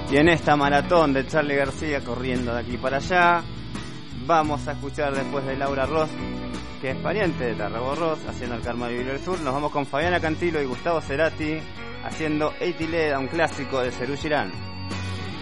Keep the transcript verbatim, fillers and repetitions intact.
Y en esta maratón de Charly García corriendo de aquí para allá, vamos a escuchar después de Laura Ross, que es pariente de Tarragó Ross, haciendo el Karma Vivir del Sur. Nos vamos con Fabiana Cantilo y Gustavo Cerati haciendo Eighty Leda, un clásico de Serú Girán.